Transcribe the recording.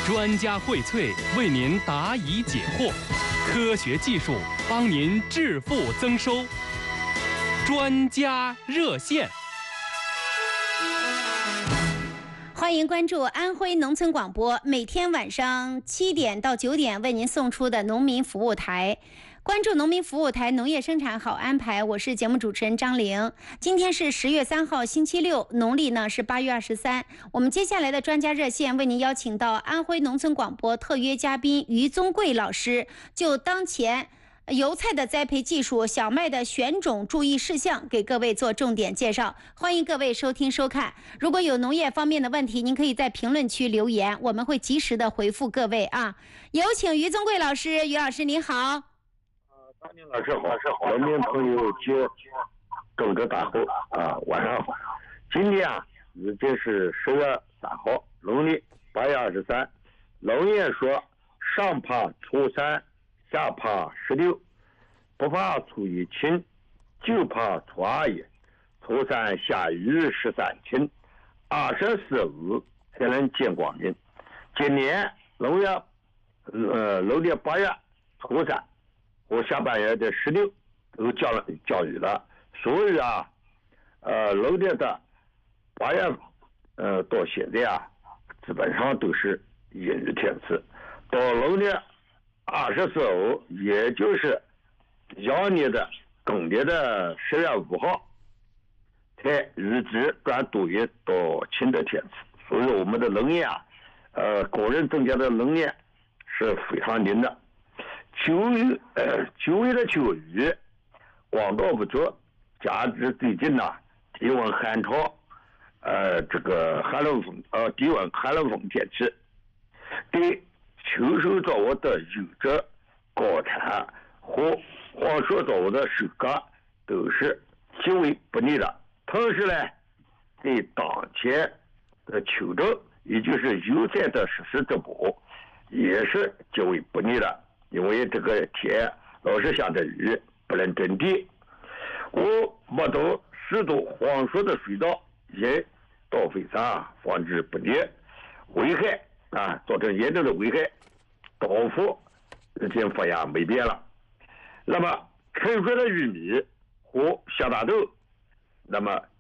专家荟萃，为您答疑解惑，科学技术帮您致富增收。专家热线。 欢迎关注安徽农村广播，每天晚上7点到9点为您送出的农民服务台。关注农民服务台，农业生产好安排。我是节目主持人张玲。今天是10月3号星期六，农历呢是8月23。我们接下来的专家热线为您邀请到安徽农村广播特约嘉宾于宗贵老师，就当前油菜的栽培技术、小麦的选种注意事项给各位做重点介绍。欢迎各位收听收看。如果有农业方面的问题，您可以在评论区留言，我们会及时的回复各位啊。有请于宗贵老师。于老师您好。 张宁老师好，农民朋友及众哥大伙啊，晚上好。今天啊，已经是10月3号，农历8月23。农业说，上怕初3，下怕16，不怕初1晴，就怕初2也。初3下雨13晴，24日才能见光明。今年农历8月初3。我下半月的16都降雨了，所以啊，农历的8月到现在啊，基本上都是阴雨天气。到农历24日，也就是阳历的公历的10月5号，才预计转多云到晴的天气。所以我们的农业啊，个人增加的农业是非常灵的。久违的秋雨，广道不绝，加之最近呐，低温寒潮，这个低温寒冷风天气，对秋收作物的优质高产和黄熟作物的收割都是极为不利的。同时呢，对当前的秋种，也就是油菜的实施直播，也是极为不利的。因为这个天老是下着雨，不能种地。我没到适度黄熟的水稻因稻飞散防治不利危害啊，造成严重的危害，稻幅已经发芽没变了。那么成熟的玉米和小大豆，那么